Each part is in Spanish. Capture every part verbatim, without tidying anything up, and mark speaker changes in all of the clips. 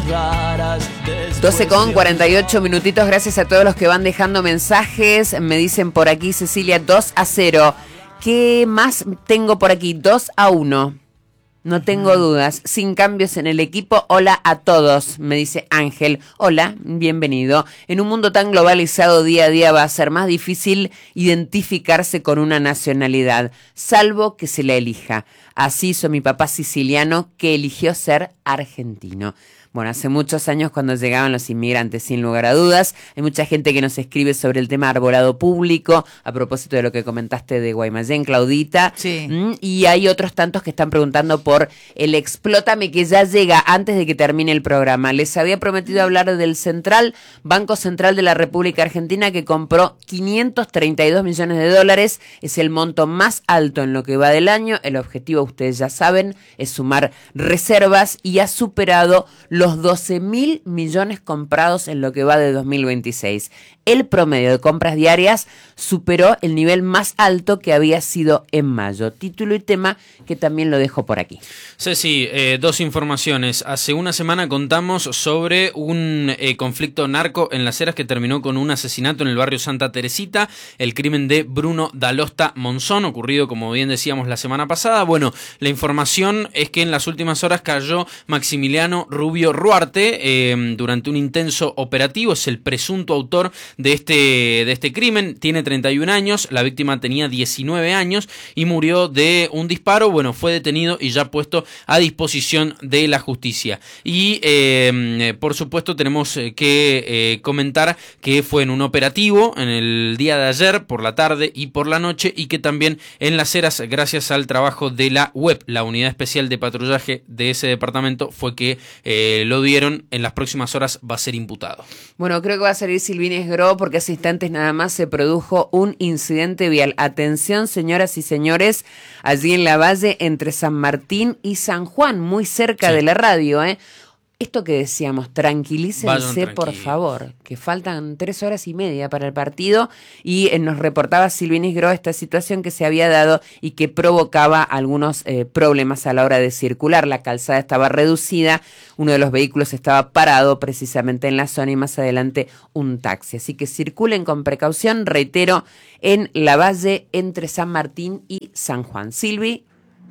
Speaker 1: raras.
Speaker 2: doce con cuarenta y ocho minutitos, gracias a todos los que van dejando mensajes. Me dicen por aquí, Cecilia, dos a cero. ¿Qué más tengo por aquí? dos a uno. No tengo dudas. Sin cambios en el equipo. Hola a todos, me dice Ángel. Hola, bienvenido. En un mundo tan globalizado, día a día va a ser más difícil identificarse con una nacionalidad, salvo que se la elija. Así hizo mi papá siciliano, que eligió ser argentino. Bueno, hace muchos años cuando llegaban los inmigrantes, sin lugar a dudas. Hay mucha gente que nos escribe sobre el tema arbolado público, a propósito de lo que comentaste de Guaymallén, Claudita.
Speaker 3: Sí.
Speaker 2: Y hay otros tantos que están preguntando por el Explótame, que ya llega antes de que termine el programa. Les había prometido hablar del Central, Banco Central de la República Argentina, que compró quinientos treinta y dos millones de dólares. Es el monto más alto en lo que va del año. El objetivo, ustedes ya saben, es sumar reservas y ha superado los doce mil millones comprados en lo que va de dos mil veintiséis. El promedio de compras diarias superó el nivel más alto que había sido en mayo. Título y tema que también lo dejo por aquí.
Speaker 4: Ceci, eh, dos informaciones. Hace una semana contamos sobre un eh, conflicto narco en Las Heras que terminó con un asesinato en el barrio Santa Teresita, el crimen de Bruno Dalosta Monzón, ocurrido, como bien decíamos, la semana pasada. Bueno, la información es que en las últimas horas cayó Maximiliano Rubio Ruarte eh, durante un intenso operativo. Es el presunto autor de este, de este crimen. Tiene treinta y un años, la víctima tenía diecinueve años y murió de un disparo. Bueno, fue detenido y ya puesto a disposición de la justicia. Y eh, por supuesto tenemos que eh, comentar que fue en un operativo en el día de ayer, por la tarde y por la noche, y que también en Las Heras, gracias al trabajo de la U E P, la Unidad Especial de Patrullaje de ese departamento, fue que eh, lo dieron. En las próximas horas va a ser imputado.
Speaker 2: Bueno, creo que va a salir Silvín Esgro, porque hace instantes nada más se produjo un incidente vial. Atención, señoras y señores, allí en la Valle, entre San Martín y San Juan, muy cerca
Speaker 4: Sí.
Speaker 2: de la radio, ¿eh? Esto que decíamos, tranquilícense,
Speaker 4: Vayan
Speaker 2: por
Speaker 4: tranquilos.
Speaker 2: favor, que faltan tres horas y media para el partido, y eh, nos reportaba Silvín Esgro esta situación que se había dado y que provocaba algunos eh, problemas a la hora de circular. La calzada estaba reducida, uno de los vehículos estaba parado precisamente en la zona y más adelante un taxi. Así que circulen con precaución, reitero, en la Valle entre San Martín y San Juan. Silvi.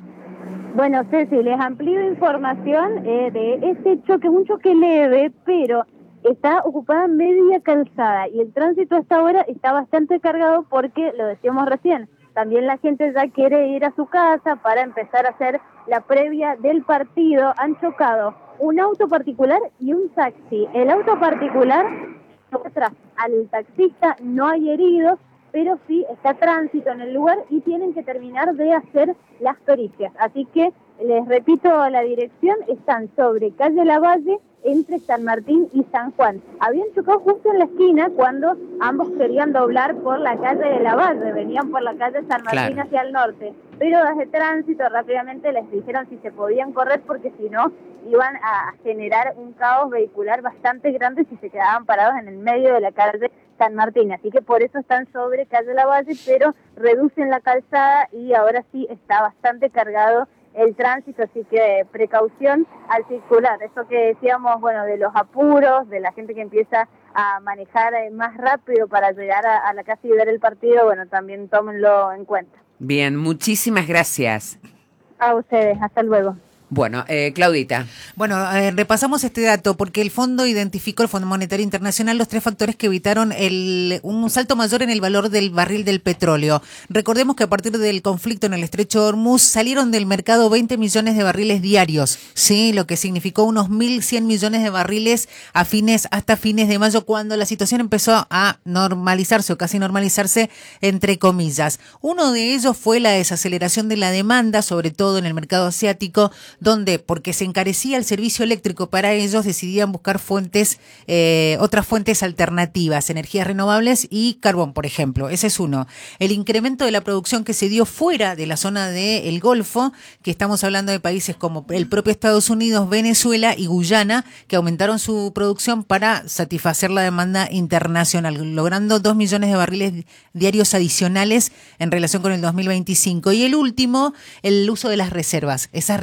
Speaker 5: Bueno, Ceci, les amplío información eh, de este choque, un choque leve, pero está ocupada media calzada y el tránsito hasta ahora está bastante cargado porque, lo decíamos recién, también la gente ya quiere ir a su casa para empezar a hacer la previa del partido. Han chocado un auto particular y un taxi. El auto particular, atrás al taxista, no hay heridos, pero sí está tránsito en el lugar y tienen que terminar de hacer las pericias. Así que, les repito la dirección, están sobre calle Lavalle, entre San Martín y San Juan. Habían chocado justo en la esquina cuando ambos querían doblar por la calle de Lavalle, venían por la calle San Martín
Speaker 2: Claro.
Speaker 5: hacia el norte, pero desde tránsito rápidamente les dijeron si se podían correr porque si no iban a generar un caos vehicular bastante grande si se quedaban parados en el medio de la calle San Martín. Así que por eso están sobre calle Lavalle, pero reducen la calzada y ahora sí está bastante cargado el tránsito, así que precaución al circular. Eso que decíamos, bueno, de los apuros, de la gente que empieza a manejar más rápido para llegar a, a la casa y ver el partido, bueno, también tómenlo en cuenta.
Speaker 2: Bien, muchísimas gracias.
Speaker 5: A ustedes, hasta luego.
Speaker 2: Bueno, eh, Claudita.
Speaker 3: Bueno, eh, repasamos este dato porque el fondo identificó, el Fondo Monetario Internacional, los tres factores que evitaron el, un salto mayor en el valor del barril del petróleo. Recordemos que a partir del conflicto en el estrecho de Hormuz salieron del mercado veinte millones de barriles diarios, sí, lo que significó unos mil cien millones de barriles a fines hasta fines de mayo, cuando la situación empezó a normalizarse o casi normalizarse, entre comillas. Uno de ellos fue la desaceleración de la demanda, sobre todo en el mercado asiático, donde, porque se encarecía el servicio eléctrico para ellos, decidían buscar fuentes, eh, otras fuentes alternativas, energías renovables y carbón, por ejemplo. Ese es uno. El incremento de la producción que se dio fuera de la zona del Golfo, que estamos hablando de países como el propio Estados Unidos, Venezuela y Guyana, que aumentaron su producción para satisfacer la demanda internacional, logrando dos millones de barriles diarios adicionales en relación con el dos mil veinticinco. Y el último, el uso de las reservas. Esas reservas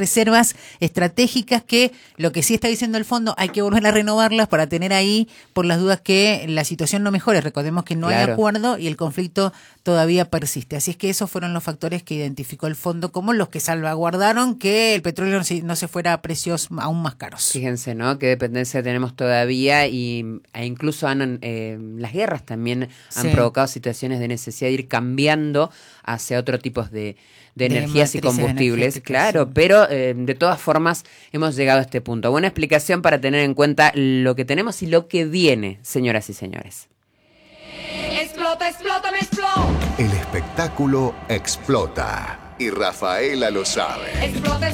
Speaker 3: más estratégicas que lo que sí está diciendo el fondo, hay que volver a renovarlas para tener ahí por las dudas que la situación no mejore. Recordemos que no
Speaker 2: Claro.
Speaker 3: hay acuerdo y el conflicto todavía persiste. Así es que esos fueron los factores que identificó el fondo como los que salvaguardaron que el petróleo no se, no se fuera a precios aún más caros.
Speaker 2: Fíjense, ¿no? Qué dependencia tenemos todavía y e incluso han, eh, las guerras también han
Speaker 3: Sí.
Speaker 2: provocado situaciones de necesidad de ir cambiando hacia otro tipo de, de
Speaker 3: De
Speaker 2: energías y
Speaker 3: matrices
Speaker 2: combustibles,
Speaker 3: energéticas,
Speaker 2: claro,
Speaker 3: sí.
Speaker 2: pero eh, de todas formas hemos llegado a este punto. Buena explicación para tener en cuenta lo que tenemos y lo que viene, señoras y señores.
Speaker 1: Explota, explota, me explota.
Speaker 6: El espectáculo explota y Rafaela lo sabe.
Speaker 1: Explota,